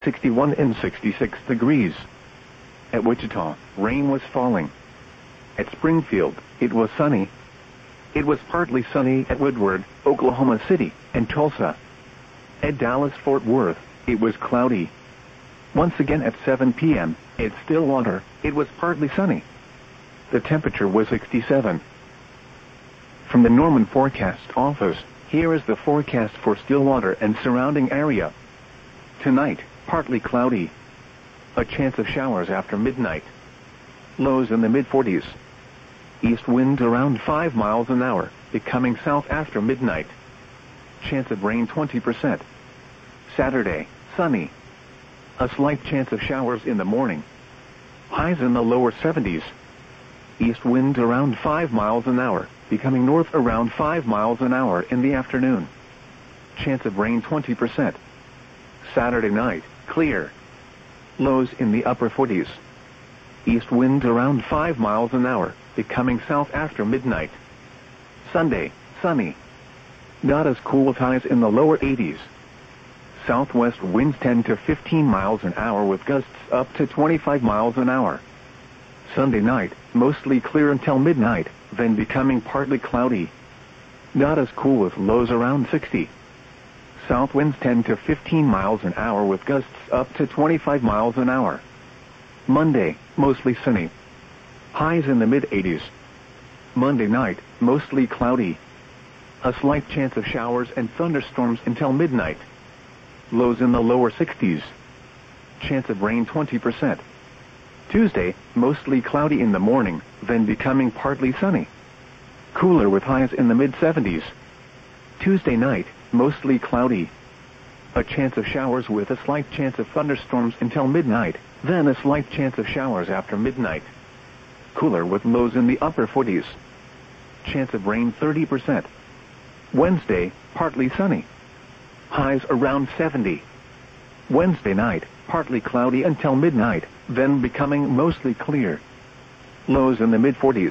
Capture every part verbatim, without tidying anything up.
sixty-one and sixty-six degrees. At Wichita, rain was falling. At Springfield, it was sunny. It was partly sunny at Woodward, Oklahoma City, and Tulsa. At Dallas-Fort Worth, it was cloudy. Once again at seven p m, at Stillwater, it was partly sunny. The temperature was sixty-seven. From the Norman Forecast Office, here is the forecast for Stillwater and surrounding area. Tonight, partly cloudy. A chance of showers after midnight. Lows in the mid forties. East wind around five miles an hour, becoming south after midnight. Chance of rain twenty percent. Saturday, sunny. A slight chance of showers in the morning. Highs in the lower seventies. East wind around five miles an hour, becoming north around five miles an hour in the afternoon. Chance of rain twenty percent. Saturday night, clear. Lows in the upper forties. East wind around five miles an hour, becoming south after midnight. Sunday, sunny. Not as cool with highs in the lower eighties. Southwest winds ten to fifteen miles an hour with gusts up to twenty-five miles an hour. Sunday night, mostly clear until midnight, then becoming partly cloudy. Not as cool with lows around sixty. South winds ten to fifteen miles an hour with gusts up to twenty-five miles an hour. Monday, mostly sunny. Highs in the mid eighties. Monday night, mostly cloudy. A slight chance of showers and thunderstorms until midnight. Lows in the lower sixties. Chance of rain twenty percent. Tuesday, mostly cloudy in the morning, then becoming partly sunny. Cooler with highs in the mid seventies. Tuesday night, mostly cloudy. A chance of showers with a slight chance of thunderstorms until midnight, then a slight chance of showers after midnight. Cooler with lows in the upper forties. Chance of rain thirty percent. Wednesday, partly sunny. Highs around seventy. Wednesday night, partly cloudy until midnight, then becoming mostly clear. Lows in the mid forties.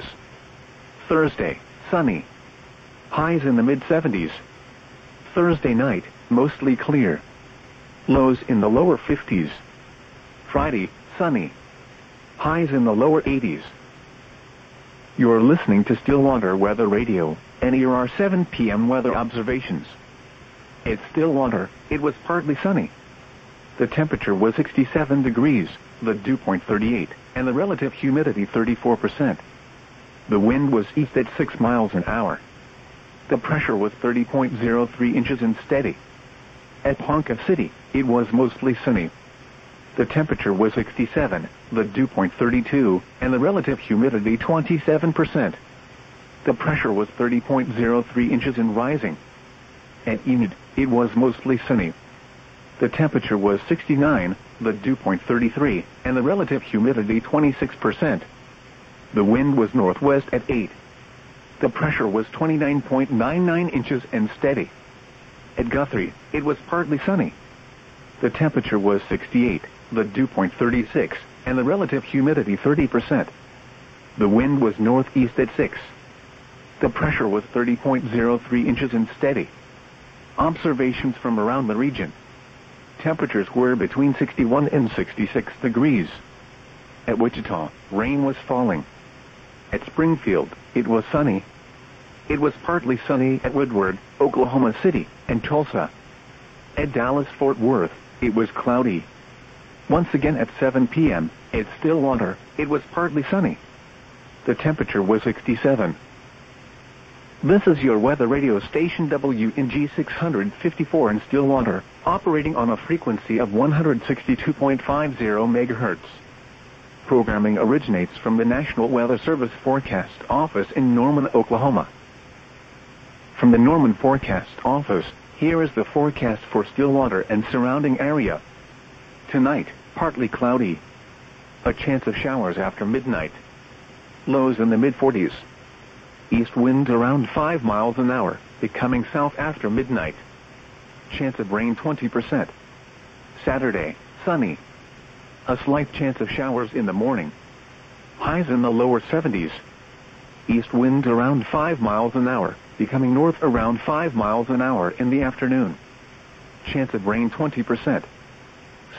Thursday, sunny. Highs in the mid seventies. Thursday night, mostly clear. Lows in the lower fifties. Friday, sunny. Highs in the lower eighties. You're listening to Stillwater Weather Radio, and here are seven p m weather observations. At Stillwater, it was partly sunny. The temperature was sixty-seven degrees, the dew point thirty-eight, and the relative humidity thirty-four percent. The wind was east at six miles an hour. The pressure was thirty point zero three inches and steady. At Ponca City, it was mostly sunny. The temperature was sixty-seven, the dew point thirty-two, and the relative humidity twenty-seven percent. The pressure was thirty point zero three inches and rising. At Enid, it was mostly sunny. The temperature was sixty-nine, the dew point thirty-three, and the relative humidity twenty-six percent. The wind was northwest at eight. The pressure was twenty-nine point nine nine inches and steady. At Guthrie, it was partly sunny. The temperature was sixty-eight, the dew point thirty-six, and the relative humidity thirty percent. The wind was northeast at six. The pressure was thirty point zero three inches and steady. Observations from around the region. Temperatures were between sixty-one and sixty-six degrees. At Wichita, rain was falling. At Springfield, it was sunny. It was partly sunny at Woodward, Oklahoma City, and Tulsa. At Dallas-Fort Worth, it was cloudy. Once again at seven p m, at Stillwater, it was partly sunny. The temperature was sixty-seven. This is your weather radio station W N G six fifty-four in Stillwater, operating on a frequency of one hundred sixty-two point five zero megahertz. Programming originates from the National Weather Service Forecast Office in Norman, Oklahoma. From the Norman Forecast Office, here is the forecast for Stillwater and surrounding area. Tonight, partly cloudy. A chance of showers after midnight. Lows in the mid forties. East wind around five miles an hour, becoming south after midnight. Chance of rain twenty percent. Saturday, sunny. A slight chance of showers in the morning. Highs in the lower seventies. East wind around five miles an hour, becoming north around five miles an hour in the afternoon. Chance of rain twenty percent.